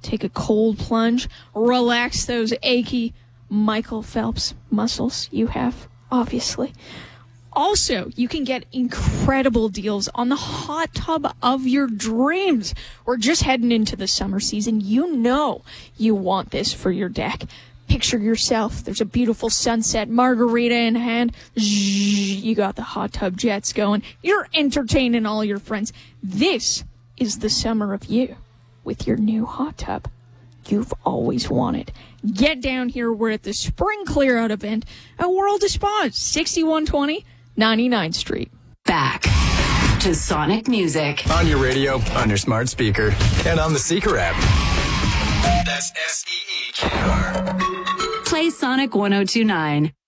take a cold plunge, relax those achy Michael Phelps muscles you have, obviously. Also, you can get incredible deals on the hot tub of your dreams. We're just heading into the summer season. You know you want this for your deck. Picture yourself. There's a beautiful sunset, margarita in hand. You got the hot tub jets going. You're entertaining all your friends. This is the summer of you with your new hot tub you've always wanted. Get down here. We're at the Spring Clear Out event at World of Spas, 6120 99th Street. Back to Sonic Music. On your radio, on your smart speaker, and on the Seeker app. That's SEEKR. Play Sonic 102.9.